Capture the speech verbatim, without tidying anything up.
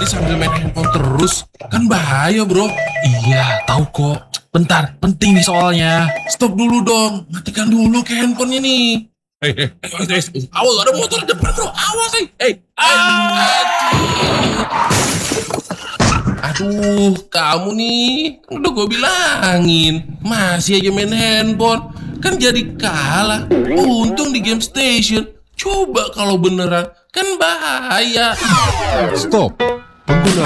Jadi sambil main handphone terus, kan bahaya bro. Iya, tahu kok. Bentar, penting nih soalnya. Stop dulu dong, matikan dulu ke handphonenya nih. Hei, hei, ayo, ayo, ayo. Awas, ada motor di depan bro, awas hei. Hei, aduh, kamu nih, kan udah gue bilangin, masih aja main handphone, kan jadi kalah. Untung di game station, coba kalau beneran, kan bahaya. Stop. Pengguna